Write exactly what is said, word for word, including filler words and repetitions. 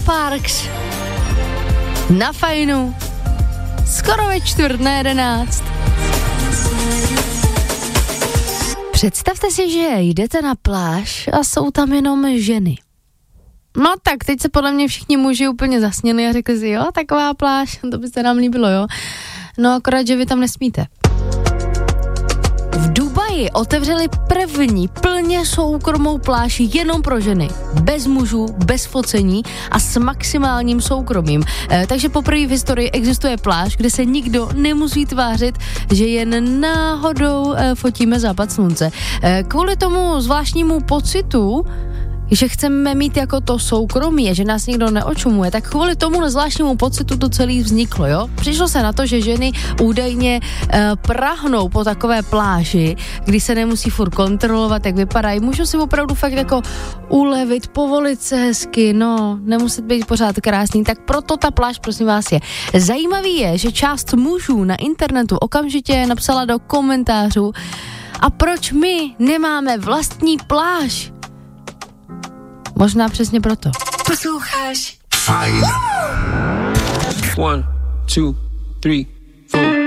Parks na Fajnu skoro ve čtvrt na jedenáct. Představte si, že jdete na pláž a jsou tam jenom ženy. No tak, teď se podle mě všichni muži úplně zasněli a řekli si, jo, taková pláž, to by se nám líbilo, jo. No akorát, že vy tam nesmíte. V Dubaji otevřeli první plně soukromou pláž jenom pro ženy. Bez mužů, bez focení a s maximálním soukromím. E, takže poprvé v historii existuje pláž, kde se nikdo nemusí tvářit, že jen náhodou e, fotíme západ slunce. E, kvůli tomu zvláštnímu pocitu, že chceme mít jako to soukromí a že nás nikdo neočumuje, tak kvůli tomu zvláštnímu pocitu to celý vzniklo, jo? Přišlo se na to, že ženy údajně e, prahnou po takové pláži, kdy se nemusí furt kontrolovat, jak vypadají. Můžou si opravdu fakt jako ulevit, povolit se hezky, no, nemuset být pořád krásný, tak proto ta pláž, prosím vás, je. Zajímavý je, že část mužů na internetu okamžitě napsala do komentářů, a proč my nemáme vlastní pláž? Možná přesně proto. Posloucháš Fajn. One, two, three, four.